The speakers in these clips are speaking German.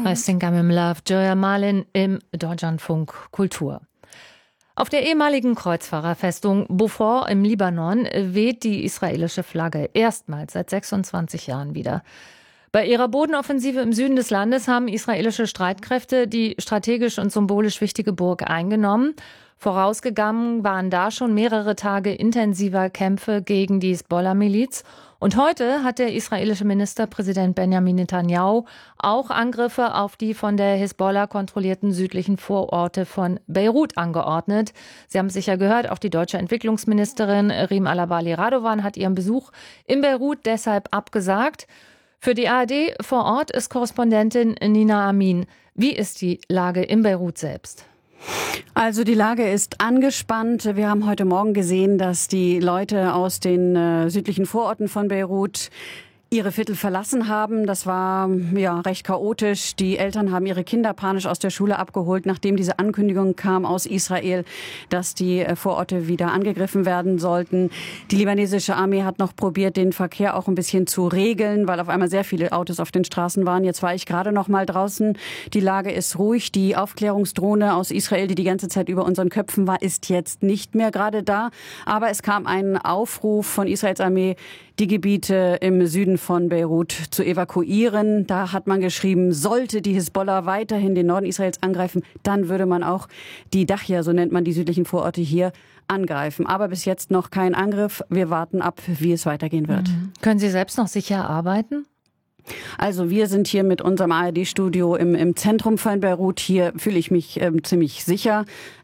I Think I'm in Love, Joya Malin im Deutschlandfunk Kultur. Auf der ehemaligen Kreuzfahrerfestung Beaufort im Libanon weht die israelische Flagge erstmals seit 26 Jahren wieder. Bei ihrer Bodenoffensive im Süden des Landes haben israelische Streitkräfte die strategisch und symbolisch wichtige Burg eingenommen. Vorausgegangen waren da schon mehrere Tage intensiver Kämpfe gegen die Hisbollah-Miliz. Und heute hat der israelische Ministerpräsident Benjamin Netanyahu auch Angriffe auf die von der Hisbollah kontrollierten südlichen Vororte von Beirut angeordnet. Sie haben es sicher gehört, auch die deutsche Entwicklungsministerin Rim Alabali Radovan hat ihren Besuch in Beirut deshalb abgesagt. Für die ARD vor Ort ist Korrespondentin Nina Amin. Wie ist die Lage in Beirut selbst? Also die Lage ist angespannt. Wir haben heute Morgen gesehen, dass die Leute aus den südlichen Vororten von Beirut ihre Viertel verlassen haben. Das war recht chaotisch. Die Eltern haben ihre Kinder panisch aus der Schule abgeholt, nachdem diese Ankündigung kam aus Israel, dass die Vororte wieder angegriffen werden sollten. Die libanesische Armee hat noch probiert, den Verkehr auch ein bisschen zu regeln, weil auf einmal sehr viele Autos auf den Straßen waren. Jetzt war ich gerade noch mal draußen. Die Lage ist ruhig. Die Aufklärungsdrohne aus Israel, die ganze Zeit über unseren Köpfen war, ist jetzt nicht mehr gerade da. Aber es kam ein Aufruf von Israels Armee, die Gebiete im Süden von Beirut zu evakuieren. Da hat man geschrieben, sollte die Hisbollah weiterhin den Norden Israels angreifen, dann würde man auch die Dachia, so nennt man die südlichen Vororte hier, angreifen. Aber bis jetzt noch kein Angriff. Wir warten ab, wie es weitergehen wird. Können Sie selbst noch sicher arbeiten? Also wir sind hier mit unserem ARD-Studio im Zentrum von Beirut. Hier fühle ich mich ziemlich sicher.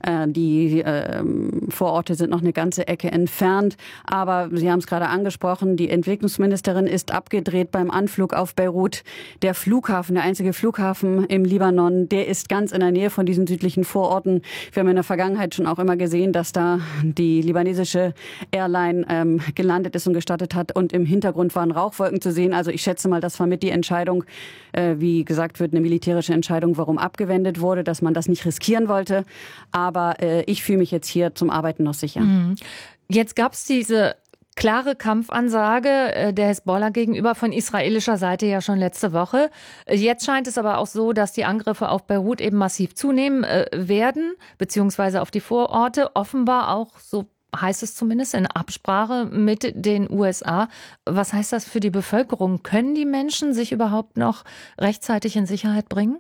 Die Vororte sind noch eine ganze Ecke entfernt. Aber Sie haben es gerade angesprochen, die Entwicklungsministerin ist abgedreht beim Anflug auf Beirut. Der Flughafen, der einzige Flughafen im Libanon, der ist ganz in der Nähe von diesen südlichen Vororten. Wir haben in der Vergangenheit schon auch immer gesehen, dass da die libanesische Airline gelandet ist und gestartet hat. Und im Hintergrund waren Rauchwolken zu sehen. Also ich schätze mal, das war mit die Entscheidung, wie gesagt wird, eine militärische Entscheidung, warum abgewendet wurde, dass man das nicht riskieren wollte. Aber ich fühle mich jetzt hier zum Arbeiten noch sicher. Jetzt gab es diese klare Kampfansage der Hisbollah gegenüber von israelischer Seite ja schon letzte Woche. Jetzt scheint es aber auch so, dass die Angriffe auf Beirut eben massiv zunehmen werden, beziehungsweise auf die Vororte, offenbar auch so heißt es zumindest in Absprache mit den USA. Was heißt das für die Bevölkerung? Können die Menschen sich überhaupt noch rechtzeitig in Sicherheit bringen?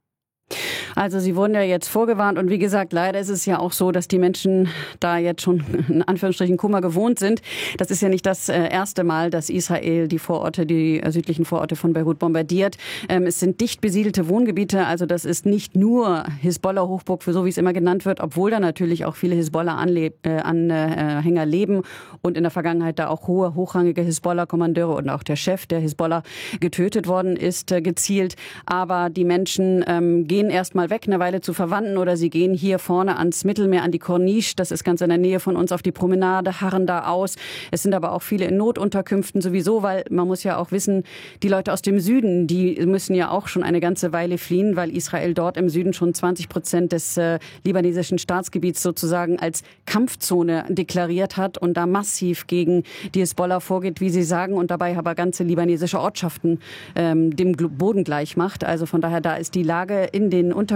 Also Sie wurden ja jetzt vorgewarnt und wie gesagt, leider ist es ja auch so, dass die Menschen da jetzt schon in Anführungsstrichen Kummer gewohnt sind. Das ist ja nicht das erste Mal, dass Israel die Vororte, die südlichen Vororte von Beirut bombardiert. Es sind dicht besiedelte Wohngebiete, also das ist nicht nur Hisbollah-Hochburg, für so wie es immer genannt wird, obwohl da natürlich auch viele Hisbollah-Anhänger leben und in der Vergangenheit da auch hohe, hochrangige Hisbollah-Kommandeure und auch der Chef der Hisbollah getötet worden ist, gezielt. Aber die Menschen gehen erstmal weg, eine Weile zu Verwandten oder sie gehen hier vorne ans Mittelmeer, an die Corniche, das ist ganz in der Nähe von uns, auf die Promenade, harren da aus. Es sind aber auch viele in Notunterkünften sowieso, weil man muss ja auch wissen, die Leute aus dem Süden, die müssen ja auch schon eine ganze Weile fliehen, weil Israel dort im Süden schon 20% des libanesischen Staatsgebiets sozusagen als Kampfzone deklariert hat und da massiv gegen die Hisbollah vorgeht, wie sie sagen, und dabei aber ganze libanesische Ortschaften dem Boden gleich macht. Also von daher, da ist die Lage in den